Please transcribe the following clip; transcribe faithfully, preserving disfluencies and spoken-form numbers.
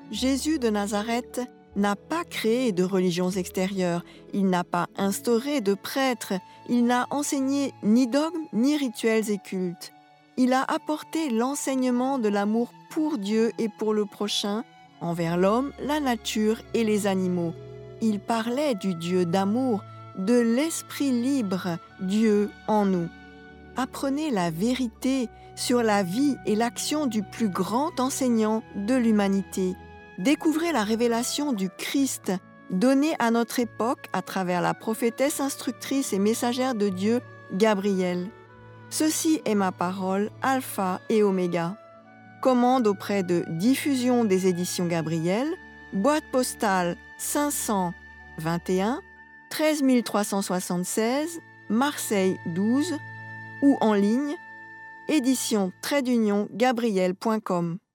Jésus de Nazareth n'a pas créé de religions extérieures, il n'a pas instauré de prêtres, il n'a enseigné ni dogmes ni rituels et cultes. Il a apporté l'enseignement de l'amour pour Dieu et pour le prochain, envers l'homme, la nature et les animaux. Il parlait du Dieu d'amour, de l'esprit libre, Dieu en nous. Apprenez la vérité sur la vie et l'action du plus grand enseignant de l'humanité. Découvrez la révélation du Christ donnée à notre époque à travers la prophétesse instructrice et messagère de Dieu, Gabrielle. Ceci est ma parole, Alpha et Oméga. Commande auprès de Diffusion des éditions Gabrielle, boîte postale cinq cent vingt et un, treize mille trois cent soixante-seize, Marseille douze, ou en ligne, édition trait d'union gabrielle point com.